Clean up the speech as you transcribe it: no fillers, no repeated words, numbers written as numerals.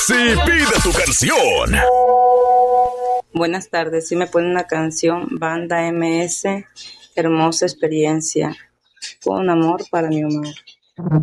Sí, pide tu canción. Buenas tardes, si me pone una canción, Banda MS, Hermosa Experiencia, con amor para mi Omar.